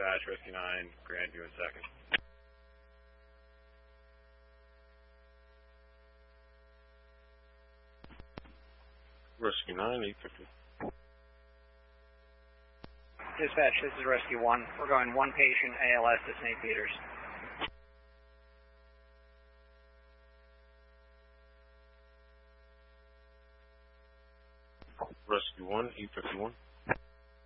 dispatch, Rescue 9, Grandview in second. Rescue 9, 850. Dispatch, this is Rescue 1. We're going one patient, ALS to St. Peter's. Rescue 1, 851.